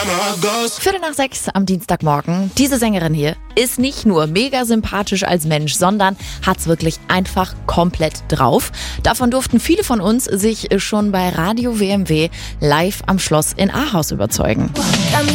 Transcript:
5:45 am Dienstagmorgen. Diese Sängerin hier ist nicht nur mega sympathisch als Mensch, sondern hat's wirklich einfach komplett drauf. Davon durften viele von uns sich schon bei Radio WMW live am Schloss in Ahaus überzeugen.